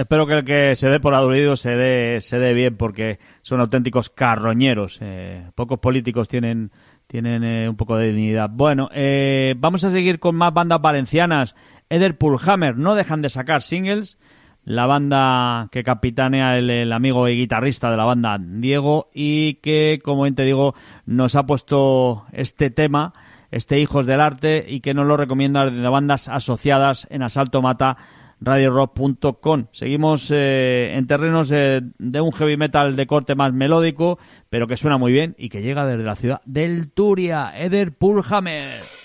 Espero que el que se dé por aludido se dé bien, porque son auténticos carroñeros. Pocos políticos tienen un poco de dignidad. Bueno, vamos a seguir con más bandas valencianas. Eder Pullhammer no dejan de sacar singles. La banda que capitanea el amigo y guitarrista de la banda, Diego, y que, como bien te digo, nos ha puesto este tema, Hijos del Arte, y que nos lo recomienda de bandas asociadas en Asalto Mata, radiorock.com. Seguimos en terrenos de un heavy metal de corte más melódico, pero que suena muy bien y que llega desde la ciudad del Turia. Eder Pullhammer.